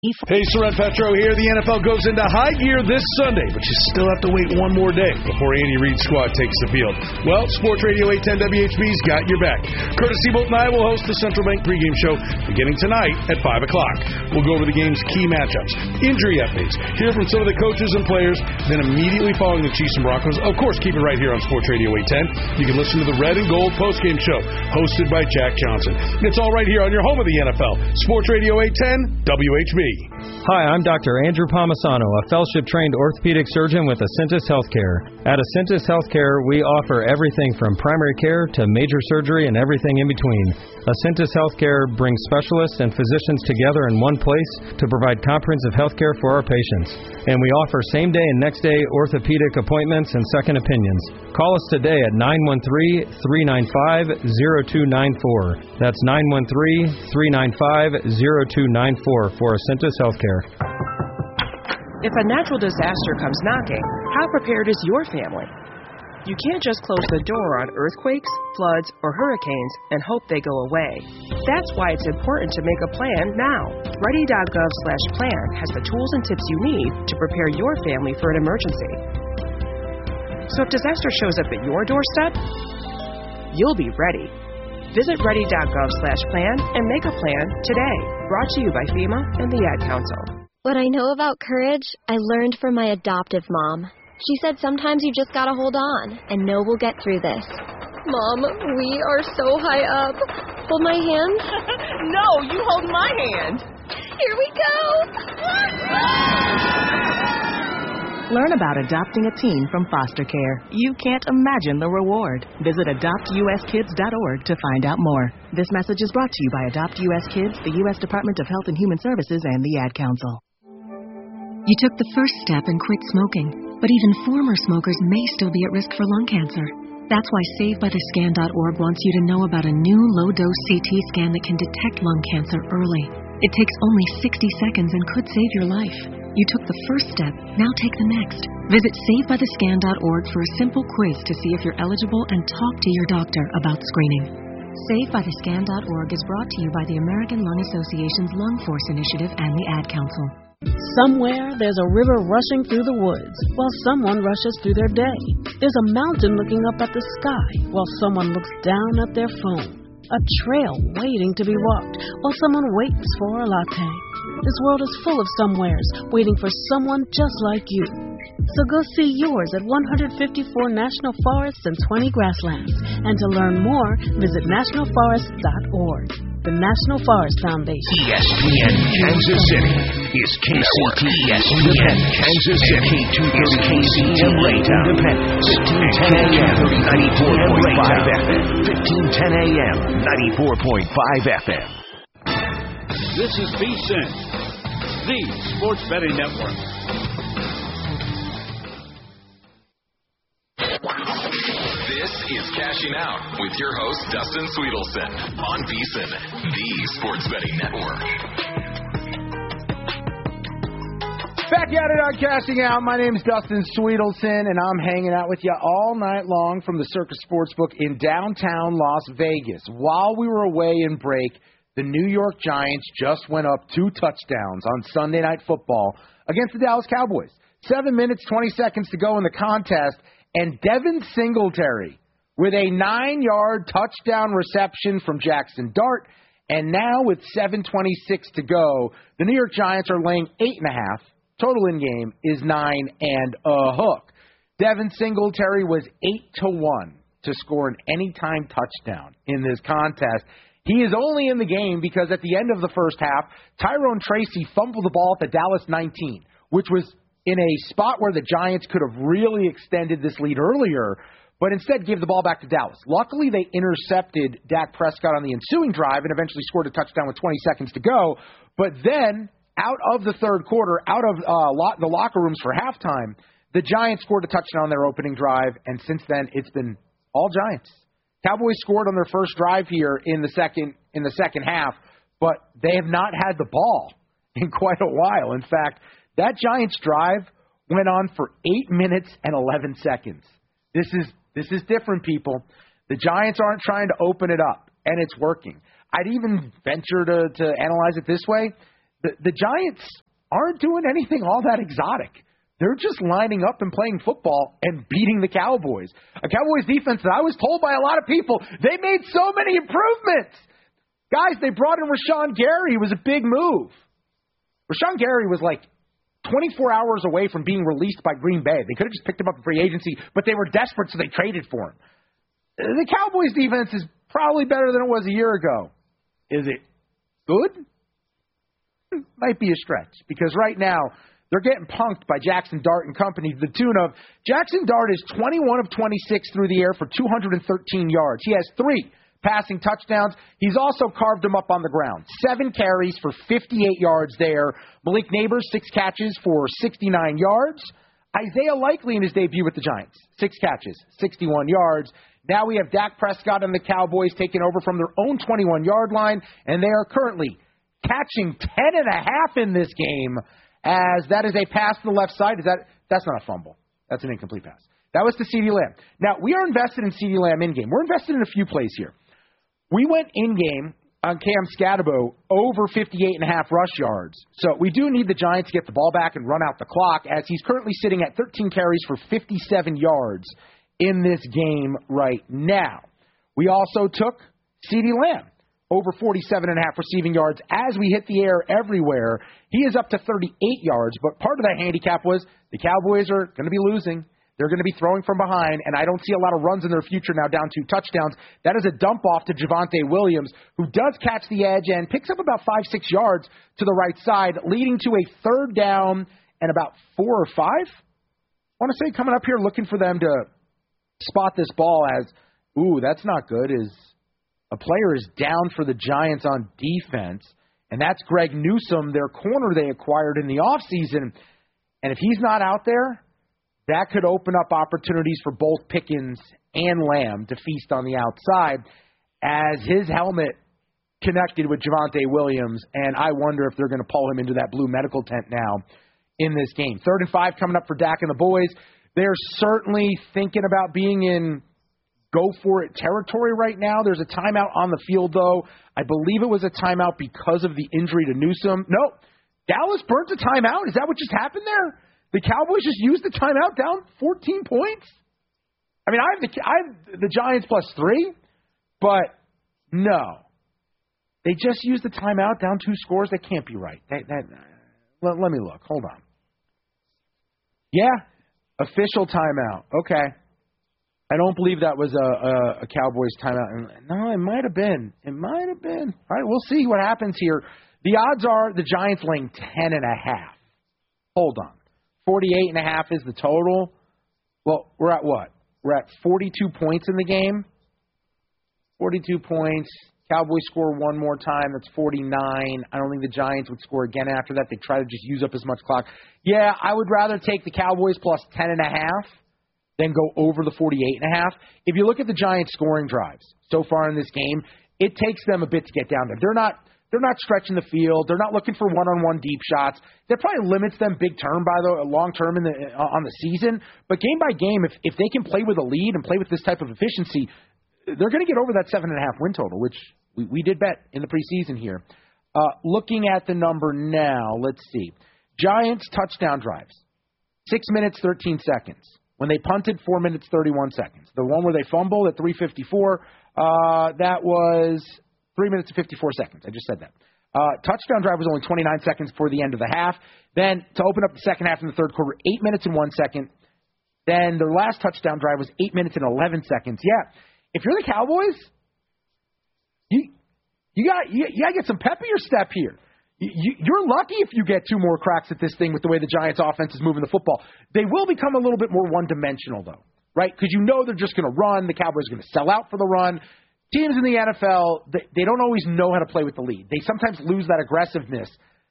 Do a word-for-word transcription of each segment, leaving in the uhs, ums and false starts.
Hey, Soren Petro here. The N F L goes into high gear this Sunday, but you still have to wait one more day before Andy Reid's squad takes the field. Well, Sports Radio eight ten W H B's got your back. Curtis Seabolt and I will host the Central Bank pregame show beginning tonight at five o'clock. We'll go over the game's key matchups, injury updates, hear from some of the coaches and players, then immediately following the Chiefs and Broncos, of course, keep it right here on Sports Radio eight ten. You can listen to the Red and Gold postgame show hosted by Jack Johnson. It's all right here on your home of the N F L, Sports Radio eight ten W H B. Hi, I'm Doctor Andrew Palmisano, a fellowship-trained orthopedic surgeon with Acentus Healthcare. At Acentus Healthcare, we offer everything from primary care to major surgery and everything in between. Acentus Healthcare brings specialists and physicians together in one place to provide comprehensive health care for our patients. And we offer same-day and next-day orthopedic appointments and second opinions. Call us today at nine one three, three nine five, zero two nine four. That's nine one three, three nine five, zero two nine four for Acentus Healthcare. If a natural disaster comes knocking, how prepared is your family? You can't just close the door on earthquakes, floods, or hurricanes and hope they go away. That's why it's important to make a plan now. Ready.gov slash plan has the tools and tips you need to prepare your family for an emergency. So if disaster shows up at your doorstep, you'll be ready. Visit ready.gov slash plan and make a plan today. Brought to you by FEMA and the Ad Council. What I know about courage, I learned from my adoptive mom. She said sometimes you just gotta hold on and know we'll get through this. Mom, we are so high up. Hold my hand. No, you hold my hand. Here we go. Learn about adopting a teen from foster care. You can't imagine the reward. Visit adopt u s kids dot org to find out more. This message is brought to you by Adopt U S Kids, the U S Department of Health and Human Services, and the Ad Council. You took the first step and quit smoking, but even former smokers may still be at risk for lung cancer. That's why save by the scan dot org wants you to know about a new low-dose C T scan that can detect lung cancer early. It takes only sixty seconds and could save your life. You took the first step, now take the next. Visit save by the scan dot org for a simple quiz to see if you're eligible and talk to your doctor about screening. save by the scan dot org is brought to you by the American Lung Association's Lung Force Initiative and the Ad Council. Somewhere there's a river rushing through the woods while someone rushes through their day. There's a mountain looking up at the sky while someone looks down at their phone. A trail waiting to be walked while someone waits for a latte. This world is full of somewheres waiting for someone just like you. So go see yours at one hundred fifty-four national forests and twenty grasslands. And to learn more, visit national forests dot org. The National Forest Foundation. E S P N Kansas City is K C T E S P N Kansas City. K two thirty K C T Independence. fifteen ten a.m. ninety-four point five F M. fifteen ten a.m. ninety-four point five F M. This is V S I N, the Sports Betting Network. This is Cashing Out with your host, Dustin Sweetelson, on V S I N, the Sports Betting Network. Back at it on Cashing Out. My name is Dustin Sweetelson, and I'm hanging out with you all night long from the Circus Sportsbook in downtown Las Vegas. While we were away in break, the New York Giants just went up two touchdowns on Sunday Night Football against the Dallas Cowboys. Seven minutes, twenty seconds to go in the contest, and Devin Singletary with a nine-yard touchdown reception from Jackson Dart. And now with seven twenty-six to go, the New York Giants are laying eight and a half. Total in-game is nine and a hook. Devin Singletary was eight to one to score an anytime touchdown in this contest. He is only in the game because at the end of the first half, Tyrone Tracy fumbled the ball at the Dallas nineteen, which was in a spot where the Giants could have really extended this lead earlier, but instead gave the ball back to Dallas. Luckily, they intercepted Dak Prescott on the ensuing drive and eventually scored a touchdown with twenty seconds to go. But then, out of the third quarter, out of uh, lo- the locker rooms for halftime, the Giants scored a touchdown on their opening drive, and since then, it's been all Giants. Cowboys scored on their first drive here in the second in the second half, but they have not had the ball in quite a while. In fact, that Giants drive went on for eight minutes and eleven seconds. This is this is different, people. The Giants aren't trying to open it up, and it's working. I'd even venture to, to analyze it this way. the, the Giants aren't doing anything all that exotic. They're just lining up and playing football and beating the Cowboys. A Cowboys defense that I was told by a lot of people, they made so many improvements. Guys, they brought in Rashawn Gary. It was a big move. Rashawn Gary was like twenty-four hours away from being released by Green Bay. They could have just picked him up in free agency, but they were desperate, so they traded for him. The Cowboys defense is probably better than it was a year ago. Is it good? Might be a stretch, because right now they're getting punked by Jackson Dart and company to the tune of Jackson Dart is twenty-one of twenty-six through the air for two hundred thirteen yards. He has three passing touchdowns. He's also carved them up on the ground. Seven carries for fifty-eight yards there. Malik Neighbors, six catches for sixty-nine yards. Isaiah Likely in his debut with the Giants, six catches, sixty-one yards. Now we have Dak Prescott and the Cowboys taking over from their own twenty-one-yard line, and they are currently catching ten and a half in this game, as that is a pass to the left side. Is that that's not a fumble. That's an incomplete pass. That was to CeeDee Lamb. Now, we are invested in CeeDee Lamb in-game. We're invested in a few plays here. We went in-game on Cam Scatabo over fifty-eight and a half rush yards. So we do need the Giants to get the ball back and run out the clock, as he's currently sitting at thirteen carries for fifty-seven yards in this game right now. We also took CeeDee Lamb over forty-seven and a half receiving yards as we hit the air everywhere. He is up to thirty-eight yards, but part of that handicap was the Cowboys are going to be losing. They're going to be throwing from behind, and I don't see a lot of runs in their future now down two touchdowns. That is a dump off to Javonte Williams, who does catch the edge and picks up about five, six yards to the right side, leading to a third down and about four or five. I want to say coming up here looking for them to spot this ball as, ooh, that's not good, is a player is down for the Giants on defense, and that's Greg Newsome, their corner they acquired in the offseason. And if he's not out there, that could open up opportunities for both Pickens and Lamb to feast on the outside, as his helmet connected with Javonte Williams, and I wonder if they're going to pull him into that blue medical tent now in this game. Third and five coming up for Dak and the boys. They're certainly thinking about being in go-for-it territory right now. There's a timeout on the field, though. I believe it was a timeout because of the injury to Newsome. No, Dallas burnt a timeout. Is that what just happened there? The Cowboys just used the timeout down fourteen points? I mean, I have the, I have the Giants plus three, but no. They just used the timeout down two scores. That can't be right. That, that, let, let me look. Hold on. Yeah, official timeout. Okay. I don't believe that was a, a, a Cowboys timeout. No, it might have been. It might have been. All right, we'll see what happens here. The odds are the Giants laying ten and a half. Hold on. forty-eight and a half is the total. Well, we're at what? We're at forty-two points in the game. forty-two points. Cowboys score one more time. That's forty-nine. I don't think the Giants would score again after that. They try to just use up as much clock. Yeah, I would rather take the Cowboys plus ten and a half than go over the forty-eight and a half. If you look at the Giants scoring drives so far in this game, it takes them a bit to get down there. They're not they're not stretching the field. They're not looking for one-on-one deep shots. That probably limits them big term by the long term in the on the season. But game by game, if if they can play with a lead and play with this type of efficiency, they're going to get over that seven and a half win total, which we, we did bet in the preseason here. Uh, looking at the number now, let's see. Giants touchdown drives, six minutes, thirteen seconds. When they punted, four minutes, thirty-one seconds. The one where they fumbled at three fifty-four, uh, that was three minutes and fifty-four seconds. I just said that. Uh, touchdown drive was only twenty-nine seconds before the end of the half. Then to open up the second half in the third quarter, eight minutes and one second. Then their last touchdown drive was eight minutes and eleven seconds. Yeah, if you're the Cowboys, you you got you, you got to get some pep in your step here. You, you're lucky if you get two more cracks at this thing with the way the Giants' offense is moving the football. They will become a little bit more one-dimensional, though, right? Because you know they're just going to run. The Cowboys are going to sell out for the run. Teams in the N F L, they, they don't always know how to play with the lead. They sometimes lose that aggressiveness.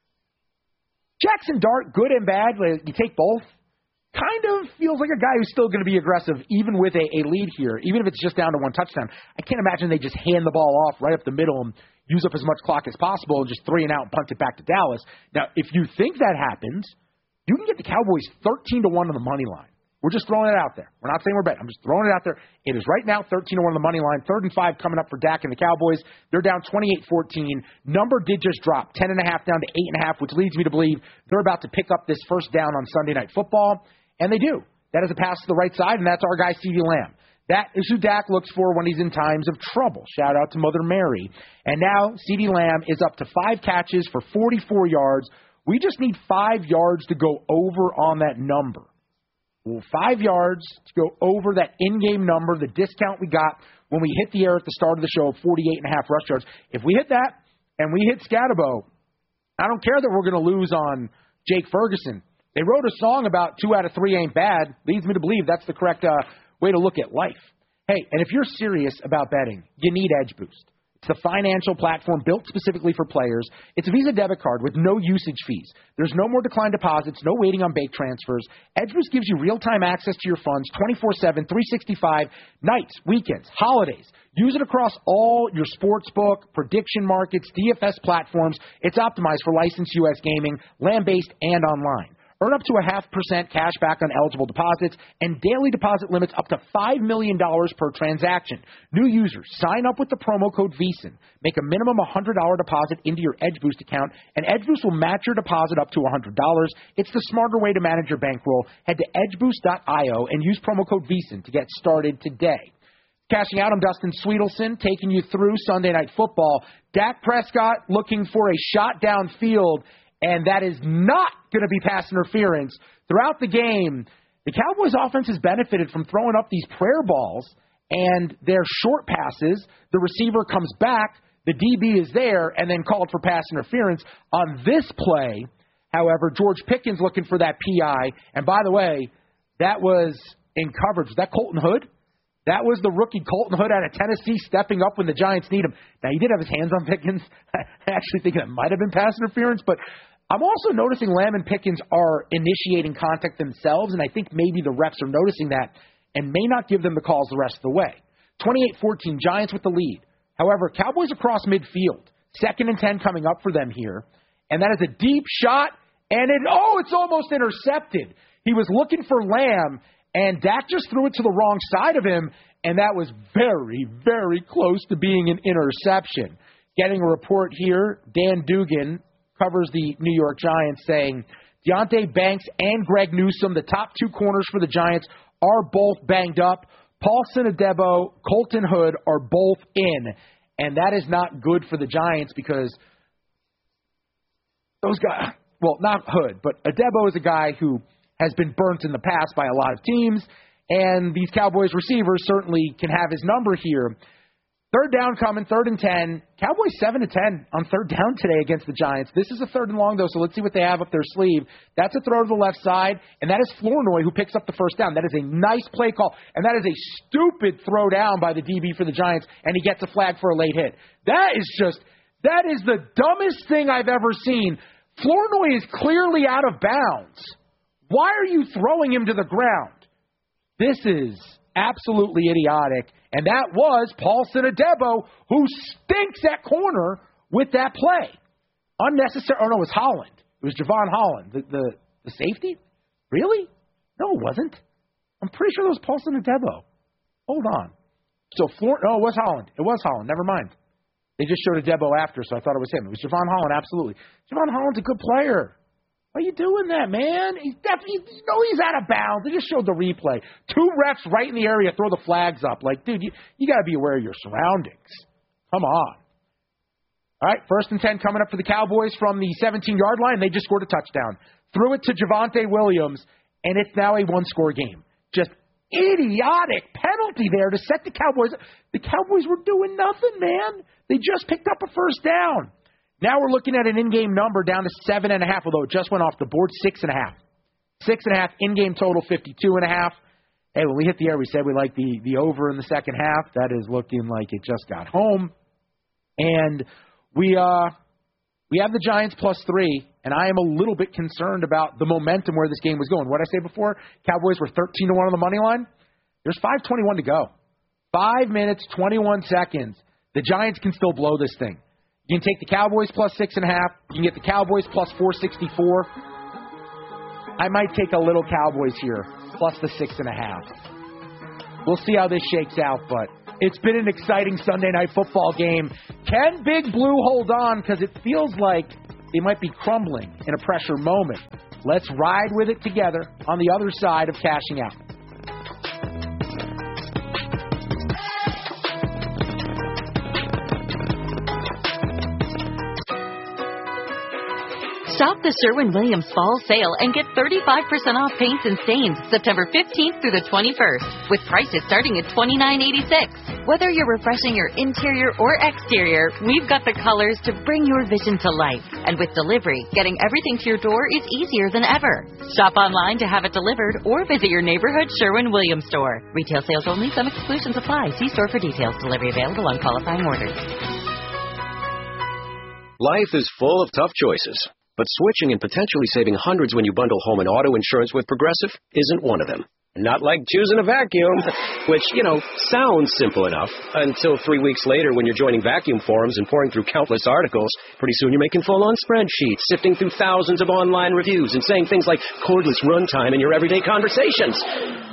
Jackson Dart, good and bad, you take both, kind of feels like a guy who's still going to be aggressive even with a, a lead here, even if it's just down to one touchdown. I can't imagine they just hand the ball off right up the middle and use up as much clock as possible and just three and out and punt it back to Dallas. Now, if you think that happens, you can get the Cowboys thirteen to one on the money line. We're just throwing it out there. We're not saying we're betting. I'm just throwing it out there. It is right now thirteen to one on the money line. Third and five coming up for Dak and the Cowboys. They're down twenty-eight fourteen. Number did just drop, ten and a half down to eight and a half, which leads me to believe they're about to pick up this first down on Sunday Night Football. And they do. That is a pass to the right side, and that's our guy, CeeDee Lamb. That is who Dak looks for when he's in times of trouble. Shout out to Mother Mary. And now CeeDee Lamb is up to five catches for forty-four yards. We just need five yards to go over on that number. Well, five yards to go over that in-game number, the discount we got when we hit the air at the start of the show of forty-eight and a half rush yards. If we hit that and we hit Scatabo, I don't care that we're going to lose on Jake Ferguson. They wrote a song about two out of three ain't bad. Leads me to believe that's the correct uh, way to look at life. Hey, and if you're serious about betting, you need Edge Boost. It's the financial platform built specifically for players. It's a Visa debit card with no usage fees. There's no more declined deposits, no waiting on bank transfers. Edge Boost gives you real-time access to your funds twenty-four seven, three sixty-five, nights, weekends, holidays. Use it across all your sportsbook, prediction markets, D F S platforms. It's optimized for licensed U S gaming, land-based, and online. Earn up to a half percent cash back on eligible deposits and daily deposit limits up to five million dollars per transaction. New users, sign up with the promo code VEASAN. Make a minimum one hundred dollars deposit into your Edge Boost account, and Edge Boost will match your deposit up to one hundred dollars. It's the smarter way to manage your bankroll. Head to edge boost dot io and use promo code VEASAN to get started today. Cashing out, I'm Dustin Sweetelson, taking you through Sunday Night Football. Dak Prescott looking for a shot downfield, and that is not going to be pass interference. Throughout the game, the Cowboys offense has benefited from throwing up these prayer balls and their short passes. The receiver comes back, the D B is there, and then called for pass interference. On this play, however, George Pickens looking for that P I. And by the way, that was in coverage. Was that Colton Hood? That was the rookie Colton Hood out of Tennessee stepping up when the Giants need him. Now, he did have his hands on Pickens. I actually think that might have been pass interference, but I'm also noticing Lamb and Pickens are initiating contact themselves, and I think maybe the refs are noticing that and may not give them the calls the rest of the way. twenty-eight fourteen, Giants with the lead. However, Cowboys across midfield. Second and ten coming up for them here. And that is a deep shot, and it, oh, it's almost intercepted. He was looking for Lamb, and Dak just threw it to the wrong side of him, and that was very, very close to being an interception. Getting a report here, Dan Dugan covers the New York Giants, saying Deonte Banks and Greg Newsome, the top two corners for the Giants, are both banged up. Paulson Adebo, Colton Hood are both in, and that is not good for the Giants because those guys, well, not Hood, but Adebo is a guy who has been burnt in the past by a lot of teams, and these Cowboys receivers certainly can have his number here. Third down coming, third and ten. Cowboys seven to ten on third down today against the Giants. This is a third and long, though, so let's see what they have up their sleeve. That's a throw to the left side, and that is Flournoy who picks up the first down. That is a nice play call, and that is a stupid throw down by the D B for the Giants, and he gets a flag for a late hit. That is just, that is the dumbest thing I've ever seen. Flournoy is clearly out of bounds. Why are you throwing him to the ground? This is absolutely idiotic. And that was Paulson Adebo, who stinks at corner with that play. Unnecessary. Oh, no, it was Holland. It was Javon Holland, the, the, the safety. Really? No, it wasn't. I'm pretty sure it was Paulson Adebo. Hold on. So, Flor- no, it was Holland. It was Holland. Never mind. They just showed Adebo after, so I thought it was him. It was Javon Holland, absolutely. Javon Holland's a good player. Why are you doing that, man? He's definitely, you know he's out of bounds. They just showed the replay. Two refs right in the area throw the flags up. Like, dude, you, you got to be aware of your surroundings. Come on. All right, first and ten coming up for the Cowboys from the seventeen-yard line. They just scored a touchdown. Threw it to Javonte Williams, and it's now a one-score game. Just idiotic penalty there to set the Cowboys. The Cowboys were doing nothing, man. They just picked up a first down. Now we're looking at an in-game number down to seven and a half, although it just went off the board, six and a half. Six and a half, in-game total, fifty-two and a half. Hey, when we hit the air, we said we like the, the over in the second half. That is looking like it just got home. And we uh we have the Giants plus three, and I am a little bit concerned about the momentum where this game was going. What did I say before? Cowboys were thirteen to one on the money line. There's five twenty-one to go. Five minutes, twenty-one seconds. The Giants can still blow this thing. You can take the Cowboys plus six and a half. You can get the Cowboys plus four sixty-four. I might take a little Cowboys here. plus the six and a half. We'll see how this shakes out, but it's been an exciting Sunday night football game. Can Big Blue hold on? Because it feels like they might be crumbling in a pressure moment. Let's ride with it together on the other side of Cashing Out. Shop the Sherwin-Williams Fall Sale and get thirty-five percent off paints and stains September fifteenth through the twenty-first, with prices starting at twenty-nine eighty-six. Whether you're refreshing your interior or exterior, we've got the colors to bring your vision to life. And with delivery, getting everything to your door is easier than ever. Shop online to have it delivered or visit your neighborhood Sherwin-Williams store. Retail sales only. Some exclusions apply. See store for details. Delivery available on qualifying orders. Life is full of tough choices. But switching and potentially saving hundreds when you bundle home and auto insurance with Progressive isn't one of them. Not like choosing a vacuum, which, you know, sounds simple enough until three weeks later when you're joining vacuum forums and pouring through countless articles. Pretty soon you're making full-on spreadsheets, sifting through thousands of online reviews and saying things like cordless runtime in your everyday conversations.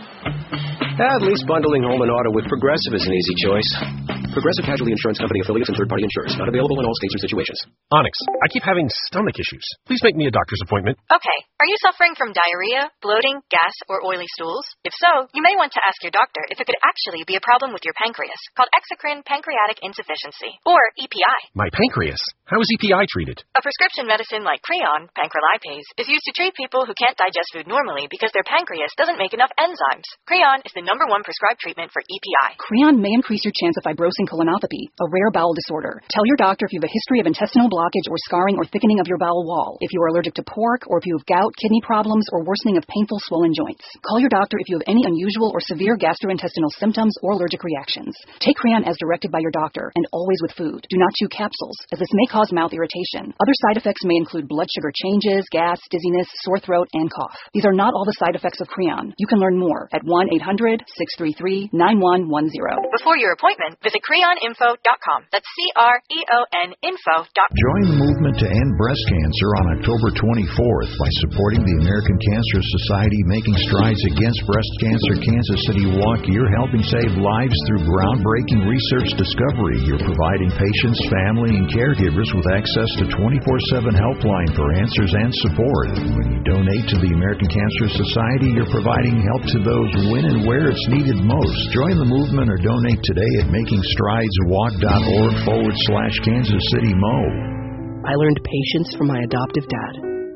At least bundling home and auto with Progressive is an easy choice. Progressive Casualty Insurance Company affiliates and third-party insurers. Not available in all states or situations. Onyx, I keep having stomach issues. Please make me a doctor's appointment. Okay. Are you suffering from diarrhea, bloating, gas, or oily stools? If so, you may want to ask your doctor if it could actually be a problem with your pancreas, called exocrine pancreatic insufficiency, or E P I. My pancreas? How is E P I treated? A prescription medicine like Creon, pancrelipase, is used to treat people who can't digest food normally because their pancreas doesn't make enough enzymes. Creon is the number one prescribed treatment for E P I. Creon may increase your chance of fibrosing colonopathy, a rare bowel disorder. Tell your doctor if you have a history of intestinal blockage or scarring or thickening of your bowel wall, if you are allergic to pork, or if you have gout, kidney problems, or worsening of painful swollen joints. Call your doctor if you have any unusual or severe gastrointestinal symptoms or allergic reactions. Take Creon as directed by your doctor, and always with food. Do not chew capsules, as this may cause mouth irritation. Other side effects may include blood sugar changes, gas, dizziness, sore throat, and cough. These are not all the side effects of Creon. You can learn more at one eight hundred six three three nine one one zero. Before your appointment, visit creon info dot com. That's C R E O N info dot com. Join the movement to end breast cancer on October twenty-fourth by supporting the American Cancer Society Making Strides Against Breast Cancer Kansas City Walk. You're helping save lives through groundbreaking research discovery. You're providing patients, family, and caregivers with access to twenty-four seven helpline for answers and support. When you donate to the American Cancer Society, you're providing help to those when and where it's needed most. Join the movement or donate today at making strides walk dot org forward slash Kansas City Mo. I learned patience from my adoptive dad.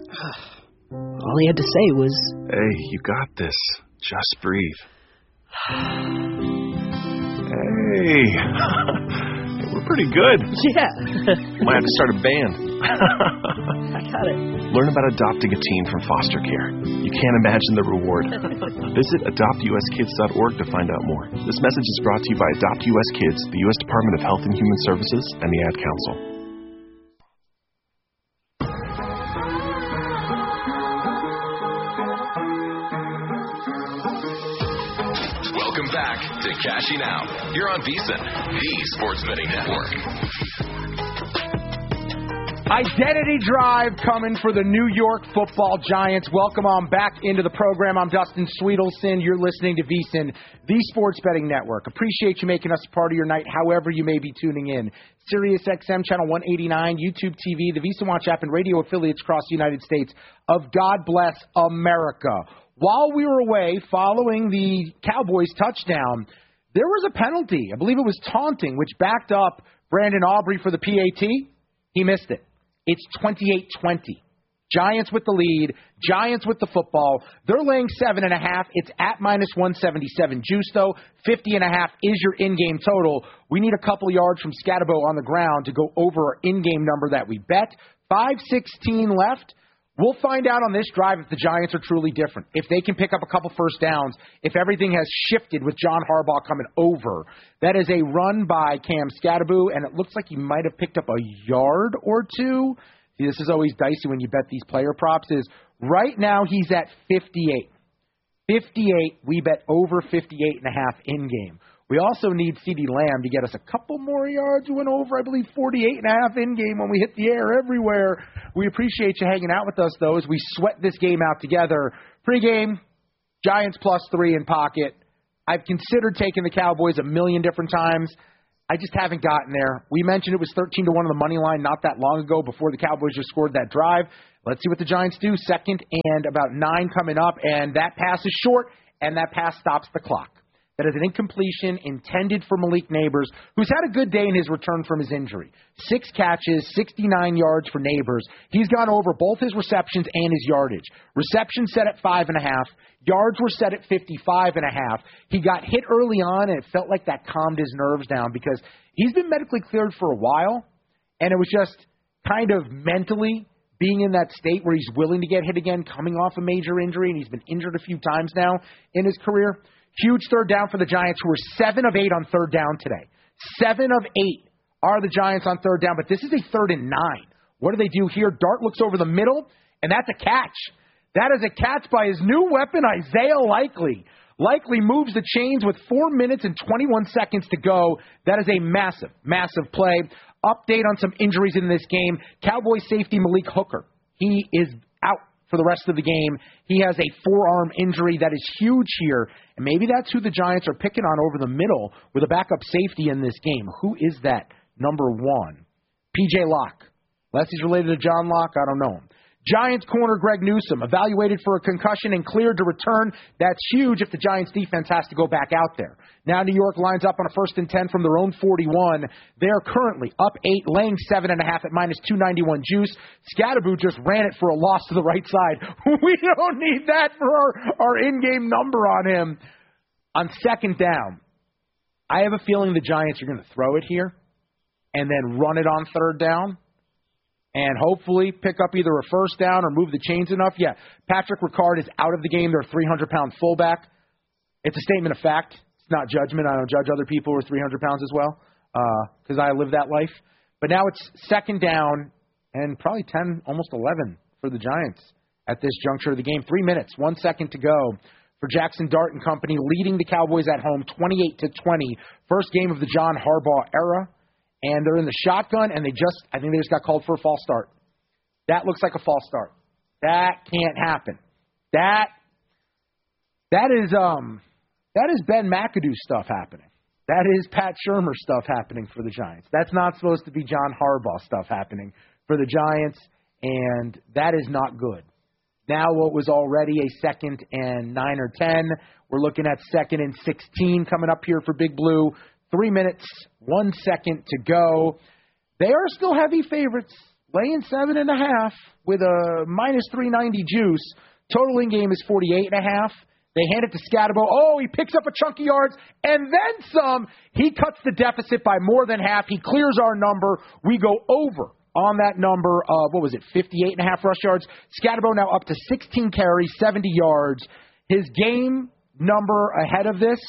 All he had to say was, "Hey, you got this. Just breathe." Hey. We're pretty good. Yeah. Might have to start a band. I got it. Learn about adopting a teen from foster care. You can't imagine the reward. Visit adopt U S kids dot org to find out more. This message is brought to you by Adopt U S Kids, the U S Department of Health and Human Services, and the Ad Council. Welcome back to Cashing Out. You're on VEASAN, the Sports Betting Network. Identity Drive coming for the New York Football Giants. Welcome on back into the program. I'm Dustin Sweetelson. You're listening to VEASAN, the Sports Betting Network. Appreciate you making us a part of your night, however you may be tuning in. Sirius X M Channel one eighty-nine, YouTube T V, the VEASAN Watch app, and radio affiliates across the United States of God Bless America. While we were away following the Cowboys touchdown, there was a penalty. I believe it was taunting, which backed up Brandon Aubrey for the P A T. He missed it. It's twenty-eight twenty. Giants with the lead. Giants with the football. They're laying seven and a half. It's at minus one seventy-seven. Juice, though, fifty and a half is your in-game total. We need a couple yards from Scatabo on the ground to go over our in-game number that we bet. five sixteen left. We'll find out on this drive if the Giants are truly different, if they can pick up a couple first downs, if everything has shifted with John Harbaugh coming over. That is a run by Cam Scatabo, and it looks like he might have picked up a yard or two. See, this is always dicey when you bet these player props. Is right now he's at fifty-eight. fifty-eight, we bet over fifty-eight and a half in-game. We also need CeeDee Lamb to get us a couple more yards. We went over, I believe, forty-eight and a half in-game when we hit the air everywhere. We appreciate you hanging out with us, though, as we sweat this game out together. Pre-game, Giants plus three in pocket. I've considered taking the Cowboys a million different times. I just haven't gotten there. We mentioned it was thirteen to one on the money line not that long ago before the Cowboys just scored that drive. Let's see what the Giants do. Second and about nine coming up, and that pass is short, and that pass stops the clock. That is an incompletion intended for Malik Neighbors, who's had a good day in his return from his injury. Six catches, sixty-nine yards for Neighbors. He's gone over both his receptions and his yardage. Receptions set at five and a half. Yards were set at fifty-five and a half. He got hit early on, and it felt like that calmed his nerves down because he's been medically cleared for a while, and it was just kind of mentally being in that state where he's willing to get hit again, coming off a major injury, and he's been injured a few times now in his career. Huge third down for the Giants, who were seven of eight on third down today. Seven of eight are the Giants on third down, but this is a third and nine. What do they do here? Dart looks over the middle, and that's a catch. That is a catch by his new weapon, Isaiah Likely. Likely moves the chains with four minutes and twenty-one seconds to go. That is a massive, massive play. Update on some injuries in this game. Cowboys safety Malik Hooker. He is out for the rest of the game. He has a forearm injury that is huge here, and maybe that's who the Giants are picking on over the middle with a backup safety in this game. Who is that number one? P J Locke. Unless he's related to John Locke, I don't know him. Giants corner Greg Newsome, evaluated for a concussion and cleared to return. That's huge if the Giants defense has to go back out there. Now New York lines up on a first and ten from their own forty-one. They're currently up eight, laying seven and a half at minus two ninety-one juice. Scatterboo just ran it for a loss to the right side. We don't need that for our, our in-game number on him. On second down, I have a feeling the Giants are going to throw it here and then run it on third down, and hopefully pick up either a first down or move the chains enough. Yeah, Patrick Ricard is out of the game. Their three hundred pound fullback. It's a statement of fact. It's not judgment. I don't judge other people who are three hundred pounds as well because uh, I live that life. But now it's second down and probably ten, almost eleven for the Giants at this juncture of the game. Three minutes, one second to go for Jackson Dart and company, leading the Cowboys at home twenty-eight to twenty. First game of the John Harbaugh era. And they're in the shotgun, and they just, I think they just got called for a false start. That looks like a false start. That can't happen. That, that is, um, that is Ben McAdoo stuff happening. That is Pat Shurmur stuff happening for the Giants. That's not supposed to be John Harbaugh stuff happening for the Giants, and that is not good. Now what was already a second and nine or ten, we're looking at second and sixteen coming up here for Big Blue. Three minutes, one second to go. They are still heavy favorites, laying seven and a half with a minus three ninety juice. Total in game is forty-eight and a half. They hand it to Scatterbo. Oh, he picks up a chunk of yards and then some. He cuts the deficit by more than half. He clears our number. We go over on that number of, what was it, fifty-eight and a half rush yards. Scatterbo now up to sixteen carries, seventy yards. His game number ahead of this,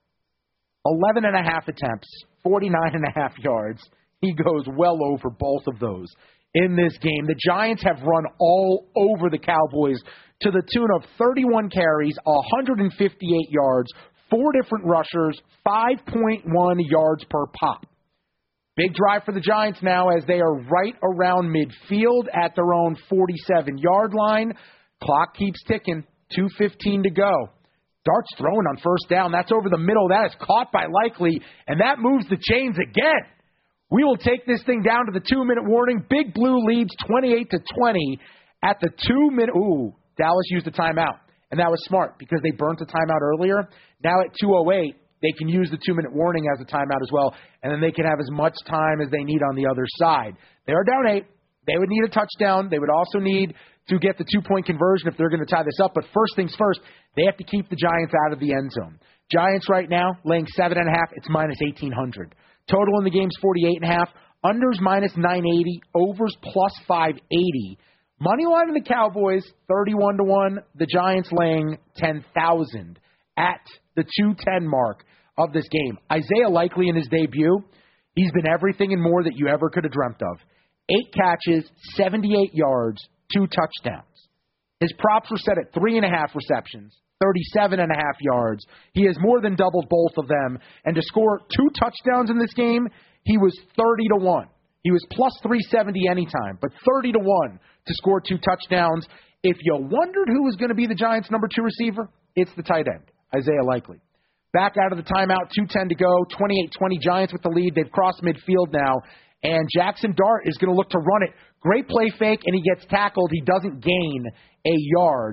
eleven and a half attempts, forty-nine and a half yards. He goes well over both of those in this game. The Giants have run all over the Cowboys to the tune of thirty-one carries, one hundred fifty-eight yards, four different rushers, five point one yards per pop. Big drive for the Giants now as they are right around midfield at their own forty-seven-yard line. Clock keeps ticking, two fifteen to go. Dart's throwing on first down. That's over the middle. That is caught by Likely, and that moves the chains again. We will take this thing down to the two-minute warning. Big Blue leads twenty-eight to twenty at the two-minute. Ooh, Dallas used a timeout, and that was smart because they burnt the timeout earlier. Now at two oh eight, they can use the two-minute warning as a timeout as well, and then they can have as much time as they need on the other side. They are down eight. They would need a touchdown. They would also need to get the two-point conversion if they're going to tie this up. But first things first, they have to keep the Giants out of the end zone. Giants right now laying seven and a half. It's minus eighteen hundred. Total in the game's forty-eight and a half. Unders minus nine eighty. Overs plus five eighty. Money line of the Cowboys thirty-one to one. The Giants laying ten thousand at the two ten mark of this game. Isaiah Likely in his debut, he's been everything and more that you ever could have dreamt of. Eight catches, seventy-eight yards, two touchdowns. His props were set at three and a half receptions, thirty-seven and a half yards. He has more than doubled both of them. And to score two touchdowns in this game, he was thirty to one. He was plus three seventy anytime, but thirty to one to score two touchdowns. If you wondered who was going to be the Giants' number two receiver, It's the tight end, Isaiah Likely. Back out of the timeout, two ten to go, twenty-eight twenty, Giants with the lead. They've crossed midfield now, and Jackson Dart is going to look to run it. Great play fake, and he gets tackled. He doesn't gain a yard.